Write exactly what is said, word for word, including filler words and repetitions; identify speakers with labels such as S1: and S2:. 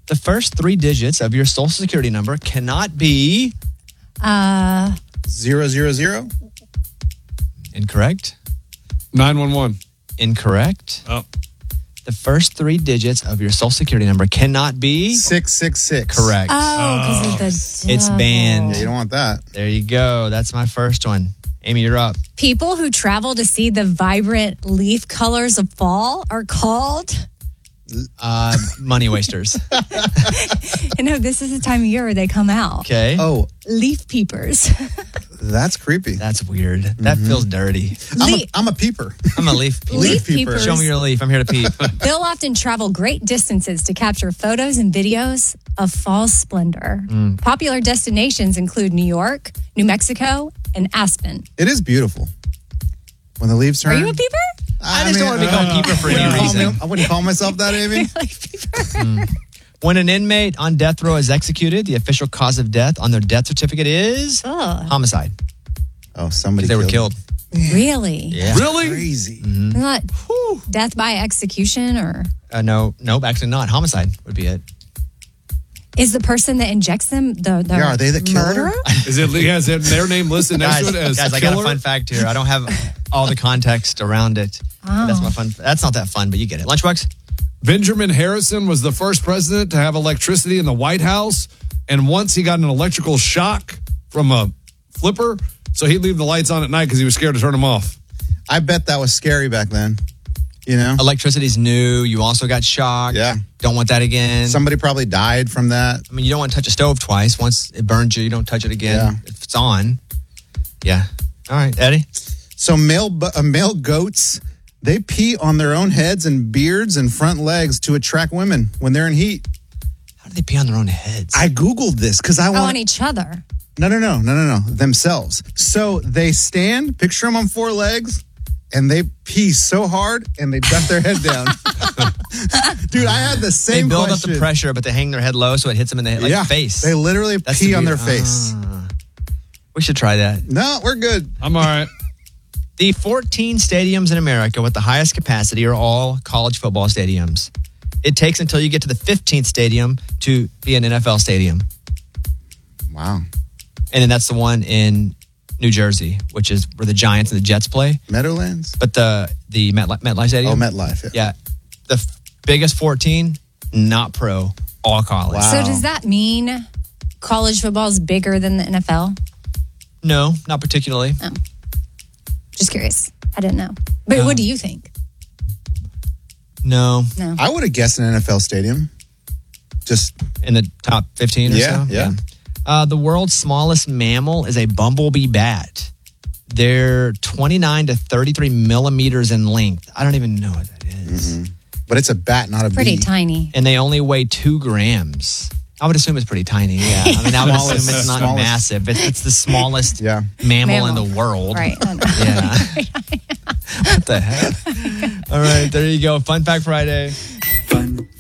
S1: The first three digits of your social security number cannot be...
S2: Uh,
S3: Zero, zero, zero?
S1: Incorrect.
S4: nine one one.
S1: Incorrect.
S4: Oh.
S1: The first three digits of your social security number cannot be...
S3: six six six.
S1: Correct.
S2: oh, because of the
S1: It's
S2: devil.
S1: banned.
S3: Yeah, you don't want that.
S1: There you go. That's my first one. Amy, you're up.
S2: People who travel to see the vibrant leaf colors of fall are called...
S1: Uh, money wasters.
S2: You know, this is the time of year where they come out.
S1: Okay.
S3: Oh,
S2: Leaf peepers.
S3: that's creepy.
S1: That's weird. That feels dirty.
S3: I'm a,
S2: Le-
S3: I'm a peeper.
S1: I'm a leaf peeper.
S2: Leaf
S3: peeper.
S2: peepers.
S1: Show me your leaf. I'm here to peep.
S2: They'll often travel great distances to capture photos and videos of fall splendor.
S1: Mm.
S2: Popular destinations include New York, New Mexico, and Aspen.
S3: It is beautiful. When the leaves turn.
S2: Are you a peeper?
S1: I just don't want to be called peeper for any
S3: wouldn't call
S1: reason.
S3: me- I wouldn't call myself that, Amy.
S2: Like peeper?
S1: When an inmate on death row is executed, the official cause of death on their death certificate is
S2: Ugh.
S1: homicide.
S3: Oh, somebody
S1: They were
S3: killed.
S1: killed.
S2: Really?
S1: Yeah.
S4: Really?
S3: Crazy.
S2: Not death by execution, or
S1: Uh, no, nope, actually not. Homicide would be it.
S2: is the person that injects them the, the
S3: Yeah, are they the killer?
S2: murderer?
S4: Is it has their name listed next
S1: Guys,
S4: to it as
S1: guys I
S4: killer?
S1: got a fun fact here. I don't have all the context around it.
S2: Oh.
S1: That's my fun. That's not that fun, but you get it. Lunchbox?
S4: Benjamin Harrison was the first president to have electricity in the White House. And once he got an electrical shock from a flipper, so he'd leave the lights on at night because he was scared to turn them off.
S3: I bet that was scary back then. You know?
S1: Electricity's new. You also got shocked.
S3: Yeah.
S1: Don't want that again.
S3: Somebody probably died from that.
S1: I mean, you don't want to touch a stove twice. Once it burns you, you don't touch it again.
S3: Yeah.
S1: If it's on. Yeah. All right, Eddie.
S3: So male bu- uh, male goats, they pee on their own heads and beards and front legs to attract women when they're in heat.
S1: How do they pee on their own heads?
S3: I Googled this because I
S2: Oh,
S3: want...
S2: on each other.
S3: No, no, no, no, no, no. Themselves. So they stand, picture them on four legs, and they pee so hard and they duck their head down. Dude, I had the
S1: they
S3: same
S1: build
S3: question.
S1: up the pressure, but they hang their head low so it hits them in the head, like
S3: yeah,
S1: face.
S3: They literally
S1: That's
S3: pee
S1: the
S3: on their
S1: beauty-
S3: face.
S1: Ah. We should try that.
S3: No, we're good.
S4: I'm all right.
S1: The fourteen stadiums in America with the highest capacity are all college football stadiums. It takes until you get to the fifteenth stadium to be an N F L stadium.
S3: Wow.
S1: And then that's the one in New Jersey, which is where the Giants and the Jets play.
S3: Meadowlands?
S1: But the the Metli- MetLife Stadium.
S3: Oh, MetLife. Yeah.
S1: Yeah. The f- biggest fourteen, not pro, all college.
S3: Wow.
S2: So does that mean college football is bigger than the N F L?
S1: No, not particularly.
S2: Just curious. I didn't know. But
S1: No.
S2: what do you think?
S1: No.
S2: No.
S3: I would have guessed an N F L stadium. Just,
S1: In the top fifteen or
S3: Yeah,
S1: so?
S3: yeah.
S1: Uh, the world's smallest mammal is a bumblebee bat. They're twenty-nine to thirty-three millimeters in length. I don't even know what that is.
S3: but it's a bat, not a
S2: Pretty
S3: bee.
S2: tiny.
S1: And they only weigh two grams. I would assume it's pretty tiny. Yeah. I mean, I would
S3: Smallest-
S1: assume it's not
S3: smallest.
S1: massive. It's, it's the smallest
S3: Yeah.
S1: mammal,
S2: Mammal.
S1: in the world.
S2: Right. I know.
S1: Yeah. What the heck? All right. There you go. Fun Fact Friday.